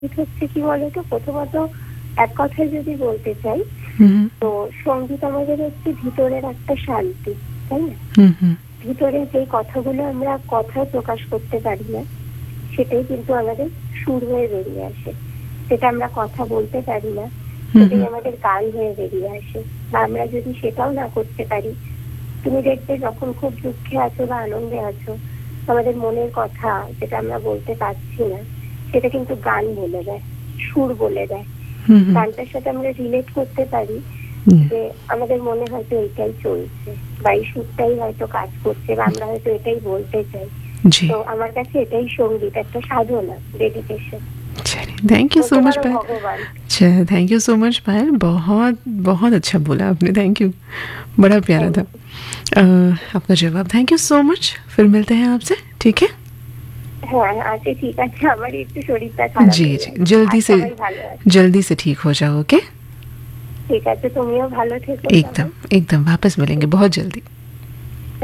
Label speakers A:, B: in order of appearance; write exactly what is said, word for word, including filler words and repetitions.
A: এটা হচ্ছে কি বলতো, প্রথমত এক কথায় যদি বলতে চাই,
B: হুম
A: তো সঙ্গীত আমাদের হচ্ছে ভিতরের একটা শান্তি, তাই না?
B: হুম হুম
A: ভিতরে যে কথাগুলো আমরা কথায় প্রকাশ করতে পারি না, সেটাই কিন্তু আমাদের সুর হয়ে বেরিয়ে আসে। সেটা আমরা কথা বলতে পারি না,
B: হুম
A: সেটাই আমাদের গান হয়ে বেরিয়ে আসে। বা আমরা যদি সেটাও না করতে পারি, তুমি দেখবে যখন খুব দুঃখে আছো বা আনন্দে আছো, আমাদের মনের কথা যেটা আমরা বলতে পারছি না, সেটা কিন্তু গান বলে দেয়, সুর বলে দেয়।
B: হুম হুম
A: গানটার সাথে আমরা রিলেট করতে পারি
B: হুম,
A: যে আমাদের মনে হয়তো এটাই চলছে, বা এই সুরটাই হয়তো কাজ করছে, বা আমরা হয়তো এটাই বলতে চাই।
B: जी
A: তো আমার কাছে এটাই সঙ্গীত, একটা সাধনা, ডেডিকেশন,
B: चलिए थैंक यू सो
A: বলতে
B: मच
A: পারো
B: पायल।
A: ভগবান।
B: अच्छा थैंक यू सो मच पायल, बहुत बहुत अच्छा बोला आपने, थैंक यू, बड़ा प्यारा
A: থ্যাংক
B: था
A: ইউ।
B: अ, आपका जवाब। थैंक यू सो मच, फिर मिलते हैं आपसे, ठीक है?
A: হ্যাঁ, আচ্ছা ঠিক আছে, আমার একটু শরীরটা খারাপ
B: जी
A: হয়ে
B: जी,
A: গেছে, আর
B: जल्दी से
A: সবাই ভালো আছে।
B: जल्दी से ठीक हो जाओ, ओके?
A: ঠিক আছে, তুমিও ভালো থেকো
B: एकदम
A: সবাই।
B: एकदम वापस मिलेंगे बहुत जल्दी।